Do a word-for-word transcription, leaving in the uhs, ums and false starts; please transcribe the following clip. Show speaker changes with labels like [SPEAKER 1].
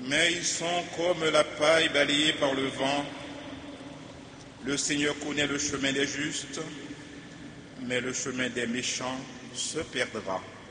[SPEAKER 1] mais ils sont comme la paille balayée par le vent. Le Seigneur connaît le chemin des justes, mais le chemin des méchants se perdra.